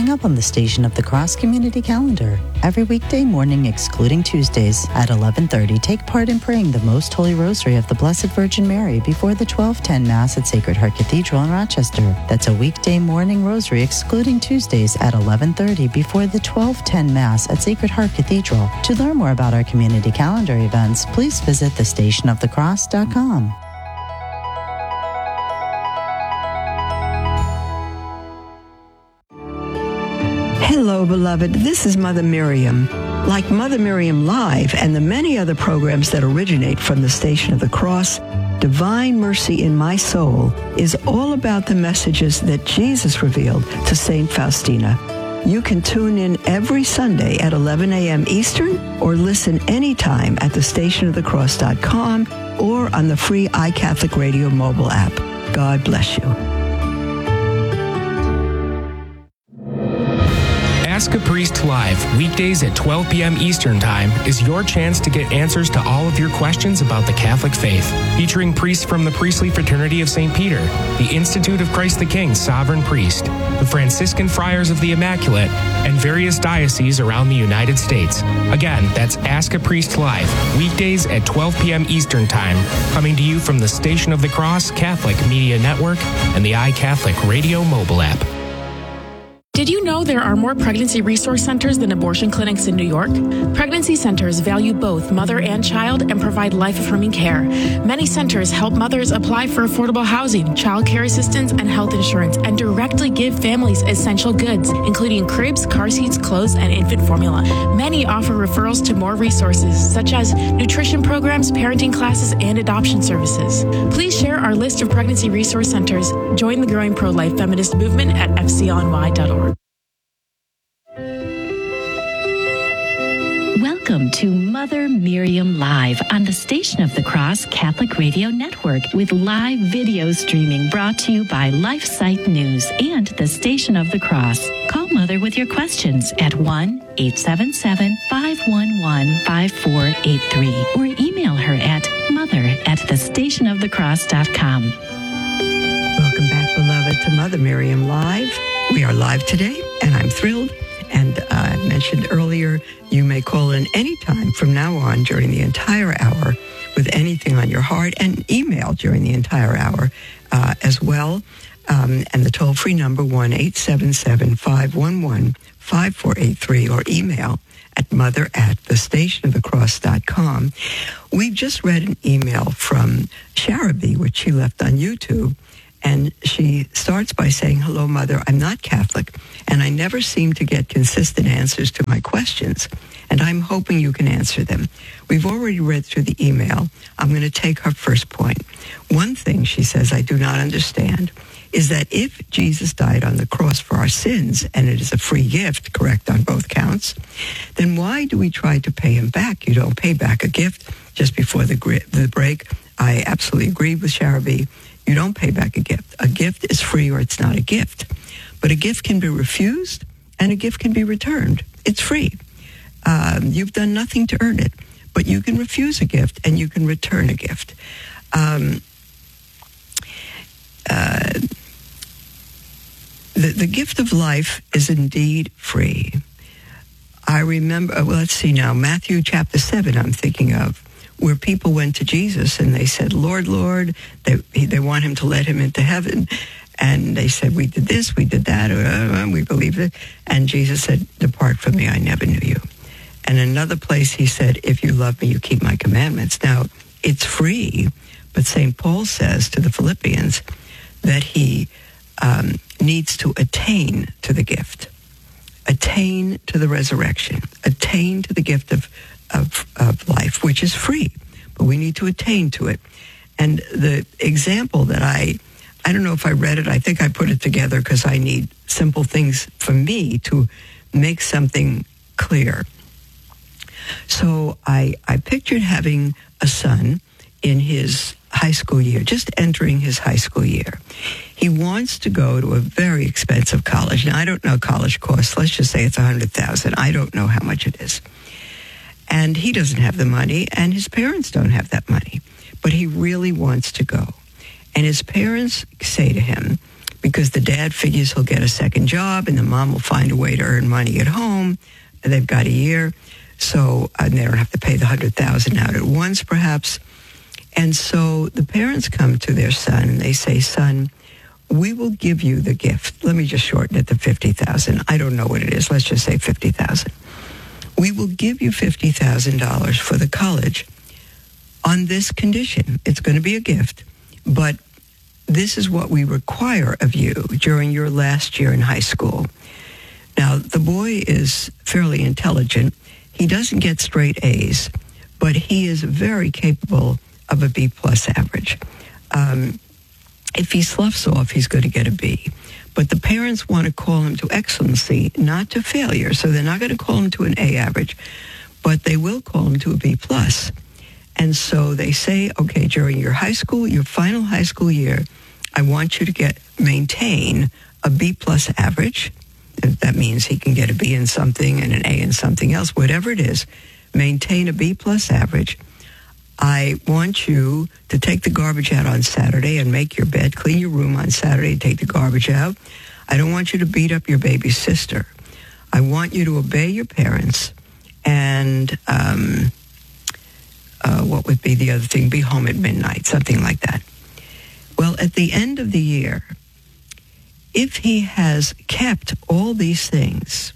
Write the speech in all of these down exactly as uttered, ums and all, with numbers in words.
Coming up on the Station of the Cross Community Calendar. Every weekday morning, excluding Tuesdays, at eleven thirty, take part in praying the Most Holy Rosary of the Blessed Virgin Mary before the twelve ten Mass at Sacred Heart Cathedral in Rochester. That's a weekday morning rosary, excluding Tuesdays, at eleven thirty before the twelve ten Mass at Sacred Heart Cathedral. To learn more about our community calendar events, please visit the station of the cross dot com. Hello, beloved. This is Mother Miriam. Like Mother Miriam Live and the many other programs that originate from the Station of the Cross, Divine Mercy in My Soul is all about the messages that Jesus revealed to Saint Faustina. You can tune in every Sunday at eleven a.m. Eastern or listen anytime at the station of the cross dot com or on the free iCatholic Radio mobile app. God bless you. Ask a Priest Live, weekdays at twelve p.m. Eastern Time, is your chance to get answers to all of your questions about the Catholic faith. Featuring priests from the Priestly Fraternity of Saint Peter, the Institute of Christ the King Sovereign Priest, the Franciscan Friars of the Immaculate, and various dioceses around the United States. Again, that's Ask a Priest Live, weekdays at twelve p.m. Eastern Time, coming to you from the Station of the Cross Catholic Media Network and the iCatholic Radio mobile app. Did you know there are more pregnancy resource centers than abortion clinics in New York? Pregnancy centers value both mother and child and provide life-affirming care. Many centers help mothers apply for affordable housing, child care assistance, and health insurance, and directly give families essential goods, including cribs, car seats, clothes, and infant formula. Many offer referrals to more resources, such as nutrition programs, parenting classes, and adoption services. Please share our list of pregnancy resource centers. Join the growing pro-life feminist movement at f c l n y dot org. Welcome to Mother Miriam Live on the Station of the Cross Catholic Radio Network with live video streaming brought to you by LifeSite News and the Station of the Cross. Call Mother with your questions at one eight seven seven, five one one, five four eight three or email her at mother at the station of the cross dot com. Welcome back, beloved, to Mother Miriam Live. We are live today, and I'm thrilled. And uh, I mentioned earlier, you may call in anytime from now on during the entire hour with anything on your heart, and email during the entire hour uh, as well. Um, and the toll-free number, one eight seven seven, five one one, five four eight three, or email at mother at the station of the cross dot com. We've just read an email from Sharabi, which she left on YouTube. And she starts by saying, hello, Mother, I'm not Catholic, and I never seem to get consistent answers to my questions, and I'm hoping you can answer them. We've already read through the email. I'm going to take her first point. One thing, she says, I do not understand is that if Jesus died on the cross for our sins, and it is a free gift, correct on both counts, then why do we try to pay him back? You don't pay back a gift. Just before the, the break, I absolutely agree with Sharabi. You don't pay back a gift. A gift is free or it's not a gift. But a gift can be refused and a gift can be returned. It's free. Um, you've done nothing to earn it, but you can refuse a gift and you can return a gift. Um, uh, the, the gift of life is indeed free. I remember, well, let's see now, Matthew chapter seven I'm thinking of, where people went to Jesus and they said, Lord, Lord, they they want him to let him into heaven. And they said, we did this, we did that, uh, we believed it. And Jesus said, depart from me, I never knew you. And another place he said, if you love me, you keep my commandments. Now, it's free, but Saint Paul says to the Philippians that he um, needs to attain to the gift, attain to the resurrection, attain to the gift of Of, of life, which is free, but we need to attain to it. And the example that I, I don't know if I read it, I think I put it together because I need simple things for me to make something clear. So I, I pictured having a son in his high school year, just entering his high school year. He wants to go to a very expensive college. Now, I don't know college costs. Let's just say it's one hundred thousand dollars. I don't know how much it is. And he doesn't have the money, and his parents don't have that money. But he really wants to go. And his parents say to him, because the dad figures he'll get a second job and the mom will find a way to earn money at home. They've got a year, so and they don't have to pay the one hundred thousand dollars out at once, perhaps. And so the parents come to their son and they say, son, we will give you the gift. Let me just shorten it to fifty thousand dollars. I don't know what it is. Let's just say fifty thousand dollars. We will give you fifty thousand dollars for the college on this condition. It's going to be a gift, but this is what we require of you during your last year in high school. Now, the boy is fairly intelligent. He doesn't get straight A's, but he is very capable of a B plus average. Um, if he sloughs off, he's going to get a B. But the parents want to call him to excellency, not to failure. So they're not going to call him to an A average, but they will call him to a B plus. And so they say, okay, during your high school, your final high school year, I want you to get maintain a B plus average. That means he can get a B in something and an A in something else, whatever it is. Maintain a B plus average. I want you to take the garbage out on Saturday and make your bed, clean your room on Saturday and take the garbage out. I don't want you to beat up your baby sister. I want you to obey your parents and um, uh, what would be the other thing? Be home at midnight, something like that. Well, at the end of the year, if he has kept all these things,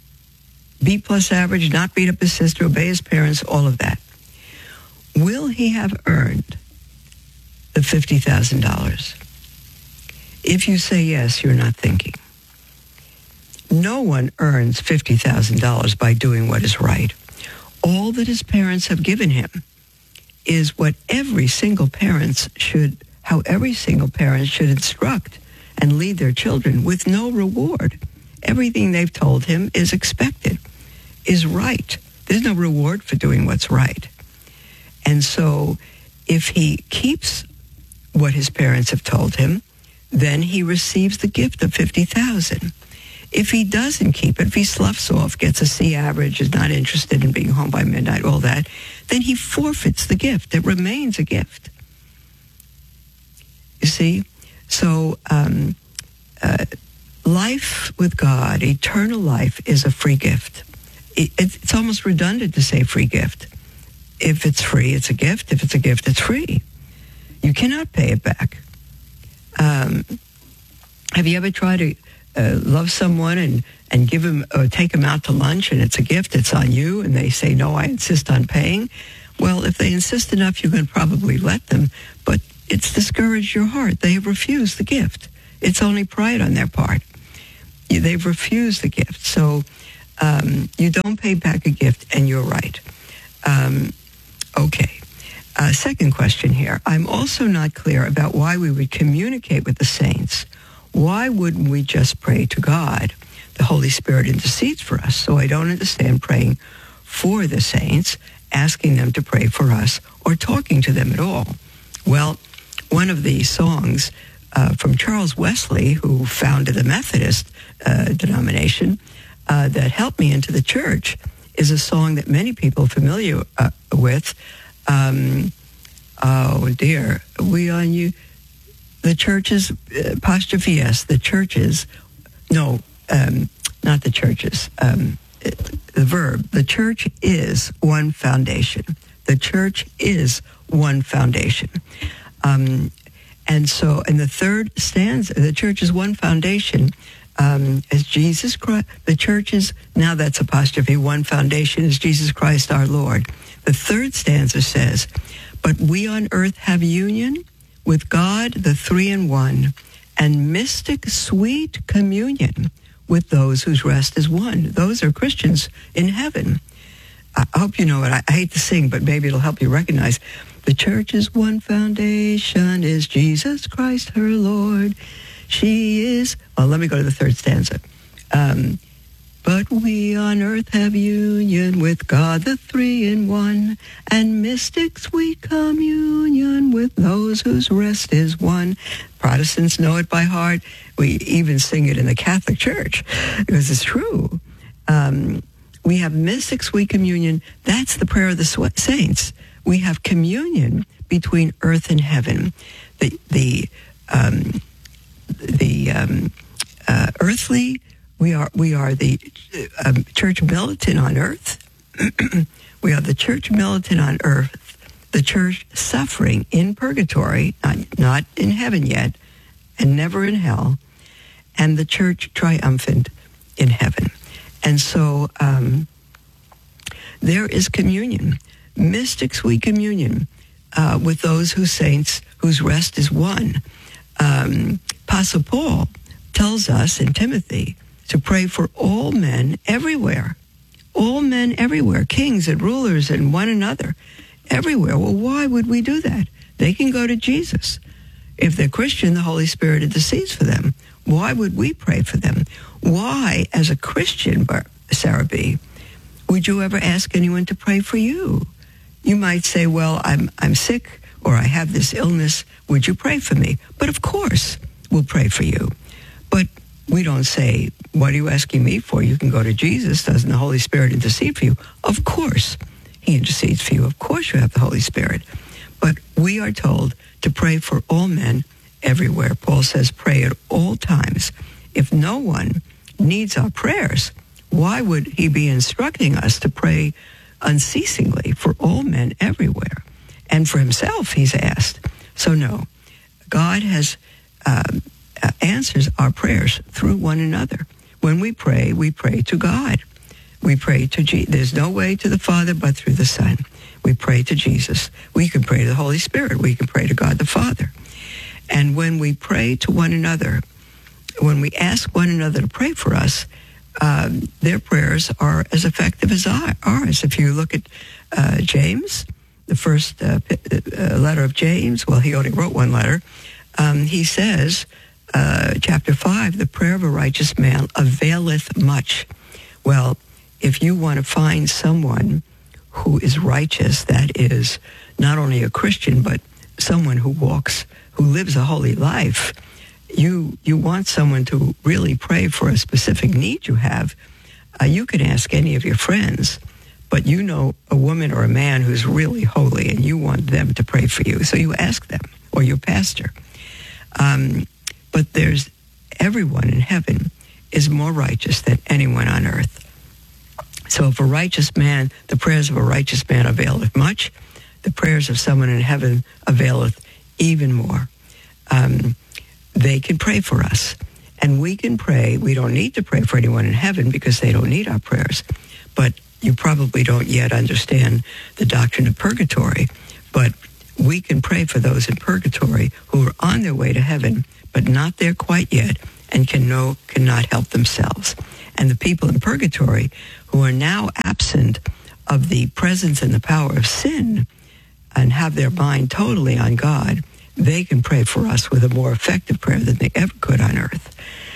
B plus average, not beat up his sister, obey his parents, all of that, will he have earned the fifty thousand dollars? If you say yes, you're not thinking. No one earns fifty thousand dollars by doing what is right. All that his parents have given him is what every single parent should, how every single parent should instruct and lead their children with no reward. Everything they've told him is expected, is right. There's no reward for doing what's right. And so if he keeps what his parents have told him, then he receives the gift of fifty thousand dollars. If he doesn't keep it, if he sloughs off, gets a C average, is not interested in being home by midnight, all that, then he forfeits the gift. It remains a gift. You see? So um, uh, life with God, eternal life, is a free gift. It, it's almost redundant to say free gift. If it's free, it's a gift. If it's a gift, it's free. You cannot pay it back. Um, have you ever tried to uh, love someone and, and give them or take them out to lunch and it's a gift, it's on you, and they say, no, I insist on paying? Well, if they insist enough, you can probably let them, but it's discouraged your heart. They have refused the gift. It's only pride on their part. They've refused the gift. So um, you don't pay back a gift, and you're right. Um, okay. Uh, second question here. I'm also not clear about why we would communicate with the saints. Why wouldn't we just pray to God? The Holy Spirit intercedes for us. So I don't understand praying for the saints, asking them to pray for us, or talking to them at all. Well, one of the songs uh, from Charles Wesley, who founded the Methodist uh, denomination, uh, that helped me into the church, is a song that many people are familiar uh, with. Um, oh, dear. We on you. The churches, uh, apostrophe S, the churches, no, um, not the churches, um, it, the verb, the church is one foundation. The church is one foundation. Um, and so, in the third stanza, the church is one foundation. Um, as Jesus Christ, the church is, now that's apostrophe, one foundation is Jesus Christ our Lord. The third stanza says, but we on earth have union with God, the three in one, and mystic sweet communion with those whose rest is one. Those are Christians in heaven. I hope you know it. I, I hate to sing, but maybe it'll help you recognize. The church's one foundation is Jesus Christ her Lord. She is, well, let me go to the third stanza. Um, but we on earth have union with God, the three in one, and mystic sweet communion with those whose rest is one. Protestants know it by heart. We even sing it in the Catholic Church because it's true. Um, we have mystic sweet communion. That's the prayer of the saints. We have communion between earth and heaven. The, the, um, the um, uh, earthly. We are we are the uh, church militant on earth. We are the church militant on earth, the church suffering in purgatory, not, not in heaven yet, and never in hell, and the church triumphant in heaven. And so um, there is communion, mystic sweet communion uh, with those whose saints, whose rest is won. Um, Apostle Paul tells us in Timothy to pray for all men everywhere. All men everywhere, kings and rulers and one another, everywhere. Well, why would we do that? They can go to Jesus. If they're Christian, the Holy Spirit intercedes for them. Why would we pray for them? Why, as a Christian, Sarah B., would you ever ask anyone to pray for you? You might say, well, I'm I'm sick, or I have this illness. Would you pray for me? But of course, we'll pray for you. But we don't say, what are you asking me for? You can go to Jesus. Doesn't the Holy Spirit intercede for you? Of course, he intercedes for you. Of course you have the Holy Spirit. But we are told to pray for all men everywhere. Paul says, pray at all times. If no one needs our prayers, why would he be instructing us to pray unceasingly for all men everywhere? And for himself, he's asked. So no, God has um, uh, answers our prayers through one another. When we pray, we pray to God. We pray to Jesus. There's no way to the Father but through the Son. We pray to Jesus. We can pray to the Holy Spirit. We can pray to God the Father. And when we pray to one another, when we ask one another to pray for us, um, their prayers are as effective as ours. If you look at uh, James, the first uh, uh, letter of James, well, he only wrote one letter. Um, he says, uh, chapter five, the prayer of a righteous man availeth much. Well, if you want to find someone who is righteous, that is not only a Christian, but someone who walks, who lives a holy life, you you want someone to really pray for a specific need you have, uh, you can ask any of your friends, but you know a woman or a man who's really holy and you want them to pray for you. So you ask them, or your pastor. Um, but there's, everyone in heaven is more righteous than anyone on earth. So if a righteous man, the prayers of a righteous man availeth much, the prayers of someone in heaven availeth even more. Um, they can pray for us. And we can pray. We don't need to pray for anyone in heaven because they don't need our prayers. But you probably don't yet understand the doctrine of purgatory. But we can pray for those in purgatory who are on their way to heaven, but not there quite yet, and can know, cannot help themselves. And the people in purgatory who are now absent of the presence and the power of sin and have their mind totally on God, they can pray for us with a more effective prayer than they ever could on earth.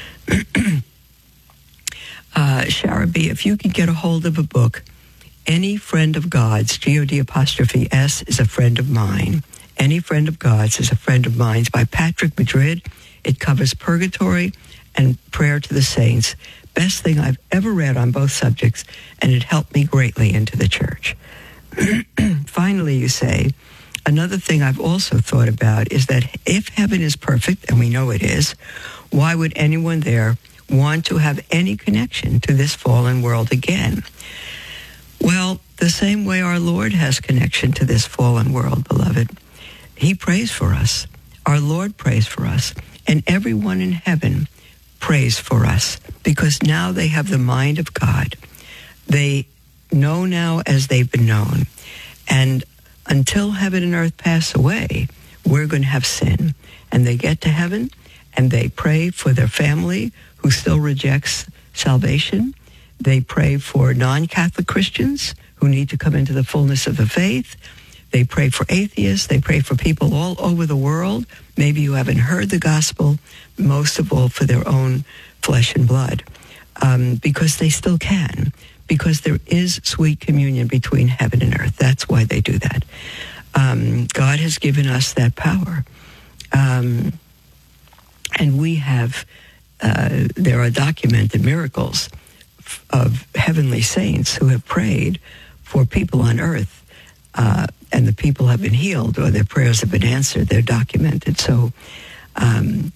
uh, Sharabi, if you can get a hold of a book, Any Friend of God's, G O D apostrophe S, is a friend of mine. Any Friend of God's is a friend of mine by Patrick Madrid. It covers purgatory and prayer to the saints. Best thing I've ever read on both subjects, and it helped me greatly into the church. Finally, you say, another thing I've also thought about is that if heaven is perfect, and we know it is, why would anyone there want to have any connection to this fallen world again? Well, the same way our Lord has connection to this fallen world, beloved. He prays for us. Our Lord prays for us. And everyone in heaven prays for us because now they have the mind of God. They know now as they've been known. And until heaven and earth pass away, we're going to have sin. And they get to heaven and they pray for their family who still rejects salvation. They pray for non-Catholic Christians who need to come into the fullness of the faith. They pray for atheists. They pray for people all over the world. Maybe you haven't heard the gospel, most of all for their own flesh and blood, um, because they still can, because there is sweet communion between heaven and earth. That's why they do that. Um, God has given us that power. Um, and we have, uh, there are documented miracles of heavenly saints who have prayed for people on earth, uh, and the people have been healed or their prayers have been answered. They're documented. So um,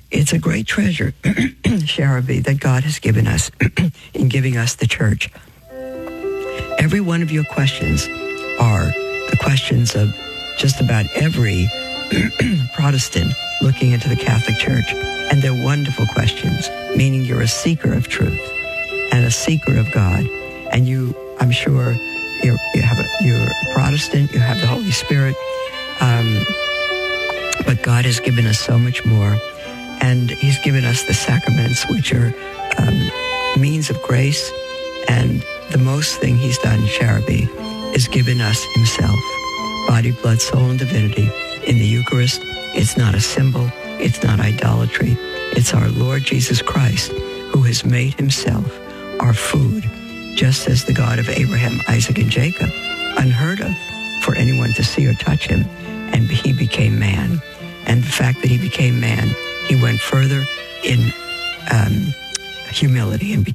it's a great treasure, Sharabi, that God has given us in giving us the church. Every one of your questions are the questions of just about every Protestant looking into the Catholic Church. And they're wonderful questions, meaning you're a seeker of truth and a seeker of God. And you, I'm sure, you're, you have a, you're a Protestant, you have the Holy Spirit, um, but God has given us so much more. And he's given us the sacraments, which are um, means of grace. And the most thing he's done, Sharabi, is given us himself, body, blood, soul, and divinity in the Eucharist. It's not a symbol. It's not idolatry. It's our Lord Jesus Christ, who has made himself our food, just as the God of Abraham, Isaac, and Jacob, unheard of for anyone to see or touch him. And he became man. And the fact that he became man, he went further in um, humility. And be-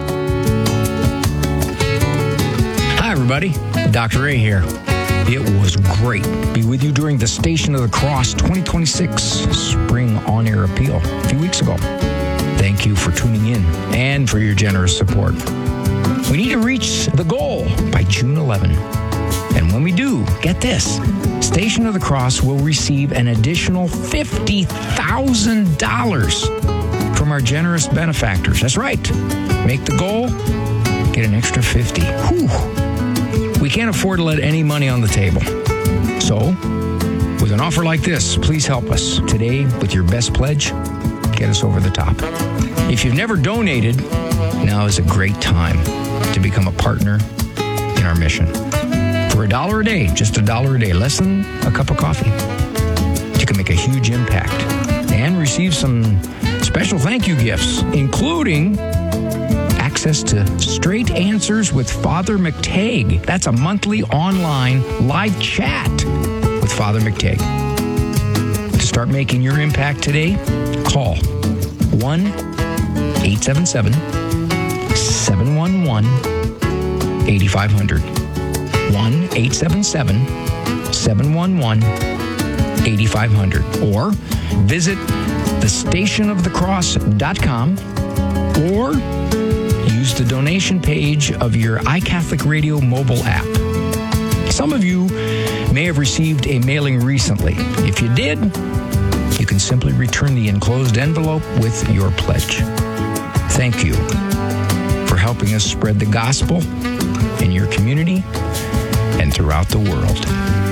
Hi, everybody. Doctor Ray here. It was great to be with you during the Station of the Cross twenty twenty-six Spring On-Air Appeal a few weeks ago. Thank you for tuning in and for your generous support. We need to reach the goal by June eleventh. And when we do, get this, Station of the Cross will receive an additional fifty thousand dollars from our generous benefactors. That's right. Make the goal, get an extra fifty. Whew. We can't afford to let any money on the table. So, with an offer like this, please help us today with your best pledge. Get us over the top. If you've never donated, now is a great time to become a partner in our mission. For a dollar a day, just a dollar a day, less than a cup of coffee, you can make a huge impact and receive some special thank you gifts, including access to Straight Answers with Father McTagg. That's a monthly online live chat with Father McTagg. To start making your impact today, call one eight seven seven, seven one one, eight five zero zero. one eight seven seven, seven one one, eight five zero zero. Or visit the station of the cross dot com or use the donation page of your iCatholic Radio mobile app. Some of you may have received a mailing recently. If you did, you can simply return the enclosed envelope with your pledge. Thank you for helping us spread the gospel in your community and throughout the world.